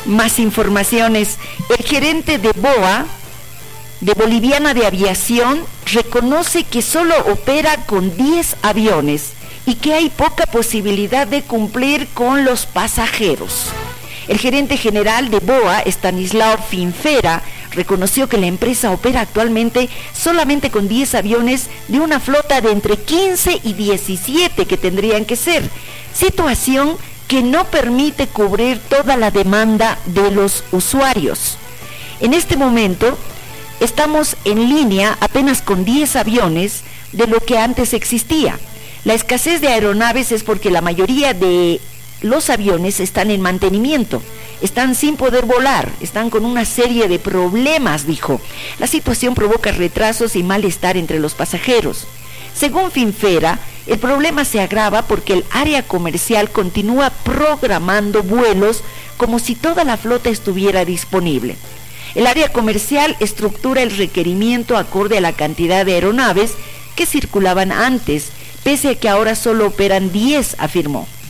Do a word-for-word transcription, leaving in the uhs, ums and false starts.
Más informaciones. El gerente de B O A, de Boliviana de Aviación, reconoce que solo opera con diez aviones y que hay poca posibilidad de cumplir con los pasajeros. El gerente general de B O A, Stanislao Finfera, reconoció que la empresa opera actualmente solamente con diez aviones de una flota de entre quince y diecisiete que tendrían que ser, situación que no permite cubrir toda la demanda de los usuarios. En este momento estamos en línea apenas con diez aviones de lo que antes existía. La escasez de aeronaves es porque la mayoría de los aviones están en mantenimiento, están sin poder volar, están con una serie de problemas, dijo. La situación provoca retrasos y malestar entre los pasajeros. Según Finfera, el problema se agrava porque el área comercial continúa programando vuelos como si toda la flota estuviera disponible. El área comercial estructura el requerimiento acorde a la cantidad de aeronaves que circulaban antes, pese a que ahora solo operan diez, afirmó.